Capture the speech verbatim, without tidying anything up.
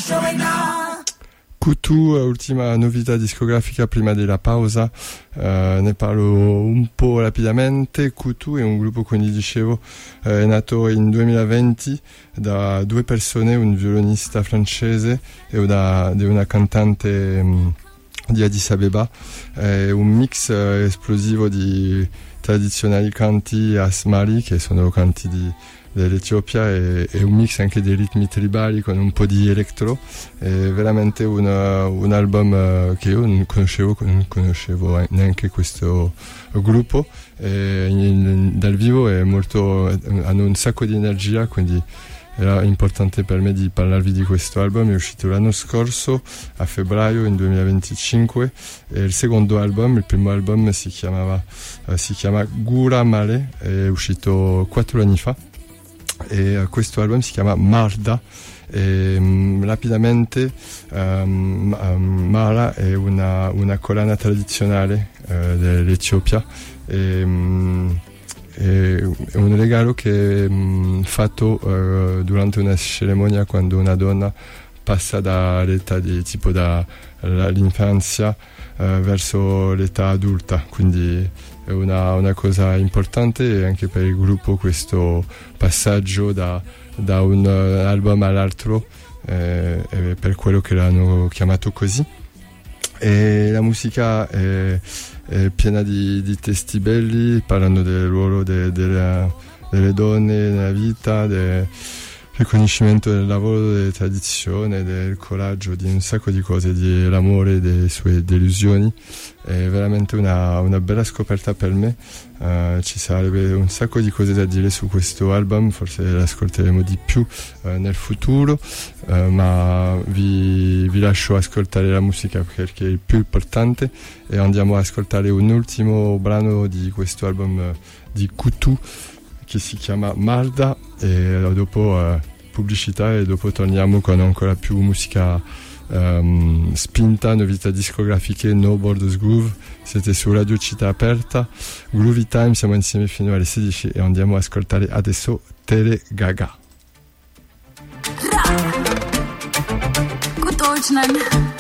Kutu, ultima novità discografica prima della pausa, eh, ne parlo un po' rapidamente. Kutu è un gruppo, come dicevo, eh, è nato in duemilaventi da due persone, un violonista francese e una, di una cantante mh, di Addis Abeba. È un mix eh, esplosivo di tradizionali canti asmari, che sono canti di dell'Etiopia, e, e un mix anche dei ritmi tribali con un po' di electro. È veramente un, un album che io non conoscevo, non conoscevo neanche questo gruppo, e in, dal vivo è molto, hanno un sacco di energia, quindi era importante per me di parlarvi di questo album. È uscito l'anno scorso a febbraio in duemilaventicinque, e il secondo album, il primo album si chiamava uh, si chiama Gura Male, è uscito quattro anni fa, e questo album si chiama Marda. E, um, rapidamente um, um, Mara è una, una collana tradizionale uh, dell'Etiopia, e, um, è un regalo che è um, fatto uh, durante una cerimonia, quando una donna passa dall'età di tipo dall'infanzia uh, verso l'età adulta, quindi è una, una cosa importante anche per il gruppo, questo passaggio da, da un album all'altro, eh, è per quello che l'hanno chiamato così. E la musica è, è piena di, di testi belli, parlando del ruolo de, de la, delle donne nella vita, del riconoscimento del lavoro, delle tradizioni, del coraggio, di un sacco di cose, dell'amore, delle sue delusioni. È veramente una, una bella scoperta per me. Uh, ci sarebbe un sacco di cose da dire su questo album, forse l'ascolteremo di più uh, nel futuro, uh, ma vi, vi lascio ascoltare la musica perché è il più importante, e andiamo a ascoltare un ultimo brano di questo album uh, di Kutu, che si chiama Marda, e dopo uh, pubblicità, e dopo torniamo con ancora più musica um, spinta, novità discografiche, No Borders Groove. Siete su Radio Città Aperta, Groovy Time, siamo insieme fino alle sedici e andiamo a ascoltare adesso Tele Gaga. Gut Deutschland.